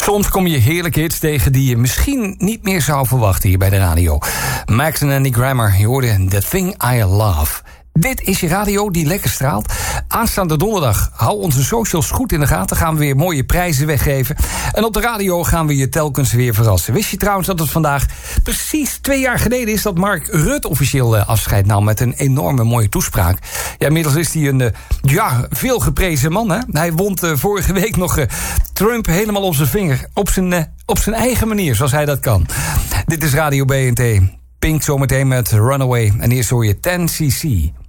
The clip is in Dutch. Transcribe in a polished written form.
Soms kom je heerlijke hits tegen die je misschien niet meer zou verwachten hier bij de radio. Max en Andy Grammer, je hoorde The Thing I Love. Dit is je radio die lekker straalt. Aanstaande donderdag, hou onze socials goed in de gaten. Gaan we weer mooie prijzen weggeven. En op de radio gaan we je telkens weer verrassen. Wist je trouwens dat het vandaag precies 2 jaar geleden is dat Mark Rutte officieel afscheid nam met een enorme mooie toespraak. Ja, inmiddels is hij een veel geprezen man. Hè? Hij wond vorige week nog Trump helemaal op zijn vinger. Op zijn eigen manier, zoals hij dat kan. Dit is Radio BNT. Pink zometeen met Runaway. En eerst hoor je 10cc.